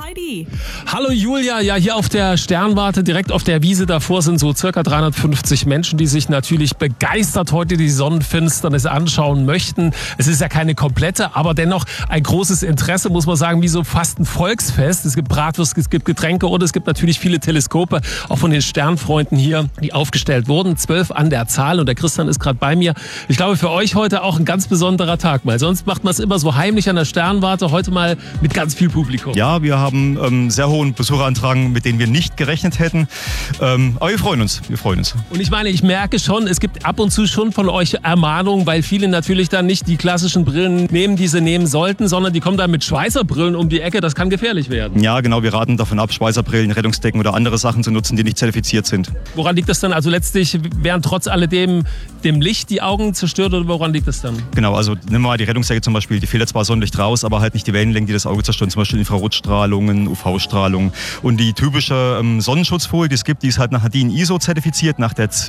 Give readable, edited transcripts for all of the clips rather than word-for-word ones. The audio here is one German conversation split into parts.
Heidi. Hallo Julia, ja hier auf der Sternwarte, direkt auf der Wiese davor sind so circa 350 Menschen, die sich natürlich begeistert heute die Sonnenfinsternis anschauen möchten. Es ist ja keine komplette, aber dennoch ein großes Interesse, muss man sagen, wie so fast ein Volksfest. Es gibt Bratwurst, es gibt Getränke und es gibt natürlich viele Teleskope, auch von den Sternfreunden hier, die aufgestellt wurden. 12 an der Zahl und der Christian ist gerade bei mir. Ich glaube für euch heute auch ein ganz besonderer Tag, weil sonst macht man es immer so heimlich an der Sternwarte, heute mal mit ganz viel Publikum. Ja, wir haben sehr hohen Besucherandrang, mit denen wir nicht gerechnet hätten. Aber wir freuen uns. Und ich meine, ich merke schon, es gibt ab und zu schon von euch Ermahnungen, weil viele natürlich dann nicht die klassischen Brillen nehmen, die sie nehmen sollten, sondern die kommen dann mit Schweißerbrillen um die Ecke. Das kann gefährlich werden. Ja, genau. Wir raten davon ab, Schweißerbrillen, Rettungsdecken oder andere Sachen zu nutzen, die nicht zertifiziert sind. Woran liegt das dann? Also letztlich werden trotz alledem dem Licht die Augen zerstört oder woran liegt das dann? Genau, also nehmen wir mal die Rettungsdecke zum Beispiel, die filtert zwar Sonnenlicht raus, aber halt nicht die Wellenlängen, die das Auge zerstören, zum Beispiel Infrarotstrahlungen, UV-Strahlung. Und die typische Sonnenschutzfolie, die es gibt, die ist halt nach DIN ISO zertifiziert, nach der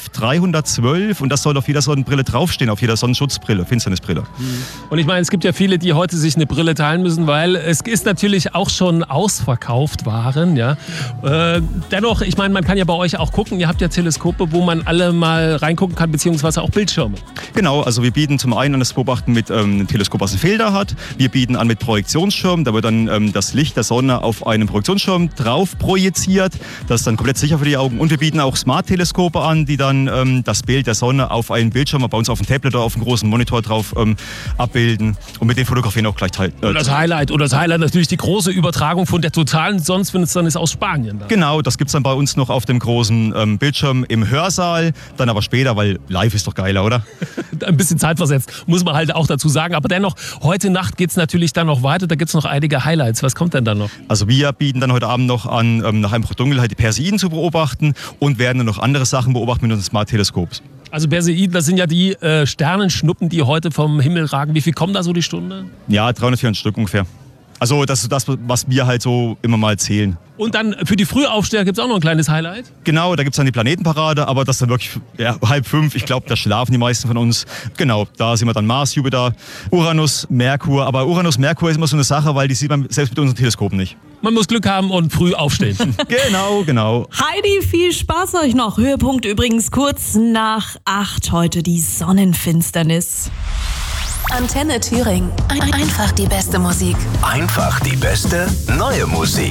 12312 und das soll auf jeder Sonnenbrille draufstehen, auf jeder Sonnenschutzbrille, Finsternisbrille. Und ich meine, es gibt ja viele, die heute sich eine Brille teilen müssen, weil es ist natürlich auch schon ausverkauft Waren. Ja. Dennoch, ich meine, man kann ja bei euch auch gucken, ihr habt ja Teleskope, wo man alle mal reingucken kann, beziehungsweise auch Bildschirme. Genau, also wir bieten zum einen an das Beobachten mit einem Teleskop, was einen Filter hat. Wir bieten an mit Projektionsschirm, da wird dann das Licht der Sonne auf einen Projektionsschirm drauf projiziert. Das ist dann komplett sicher für die Augen. Und wir bieten auch Smart-Teleskope an, die dann das Bild der Sonne auf einen Bildschirm, bei uns auf dem Tablet oder auf einem großen Monitor drauf abbilden und mit den fotografieren auch gleich teilen. Und das Highlight natürlich die große Übertragung von der totalen Sonnenfinsternis aus Spanien. Dann. Genau, das gibt es dann bei uns noch auf dem großen Bildschirm im Hörsaal, dann aber später, weil live ist doch geiler, oder? Ein bisschen zeitversetzt, muss man halt auch dazu sagen. Aber dennoch, heute Nacht geht es natürlich dann noch weiter, da gibt es noch einige Highlights. Was kommt denn dann noch? Also wir bieten dann heute Abend noch an, nach einem Dunkelheit die Perseiden zu beobachten und werden dann noch andere Sachen beobachten mit unseren Smart-Teleskops. Also Perseiden, das sind ja die Sternenschnuppen, die heute vom Himmel ragen. Wie viel kommen da so die Stunde? Ja, 300, 400 Stück ungefähr. Also das ist das, was wir halt so immer mal zählen. Und dann für die Frühaufsteher gibt es auch noch ein kleines Highlight? Genau, da gibt es dann die Planetenparade, aber das ist dann wirklich 4:30. Ich glaube, da schlafen die meisten von uns. Genau, da sehen wir dann Mars, Jupiter, Uranus, Merkur. Aber Uranus, Merkur ist immer so eine Sache, weil die sieht man selbst mit unseren Teleskopen nicht. Man muss Glück haben und früh aufstehen. Genau. Heidi, viel Spaß euch noch. Höhepunkt übrigens kurz nach 8 heute die Sonnenfinsternis. Antenne Thüringen. Einfach die beste Musik. Einfach die beste neue Musik.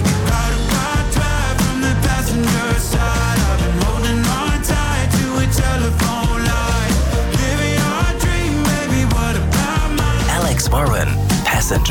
Alex Warren, Passenger.